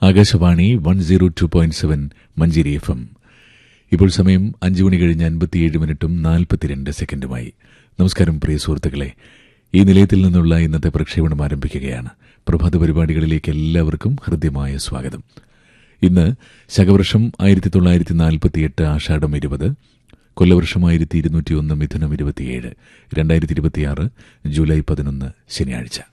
Akashvani 102.7 Manjeri FM. ഇപ്പോൾ സമയം 5 മണി കഴിഞ്ഞ് 57 മിനിറ്റും 42 സെക്കൻഡുമായി. നമസ്കാരം പ്രിയ സുഹൃത്തുക്കളെ, ഈ നിലയത്തിൽ നിന്നുള്ള ഇന്നത്തെ പ്രക്ഷേപണം ആരംഭിക്കുകയാണ്. പ്രഭാത പരിപാടികളിലേക്ക് എല്ലാവർക്കും ഹൃദ്യമായ സ്വാഗതം. ഇന്ന് ശകവർഷം 1948 ആഷാഢം 20, കൊല്ലവർഷം 1201 മിഥുനം 27, 2026 ജൂലൈ 11 ശനിയാഴ്ച.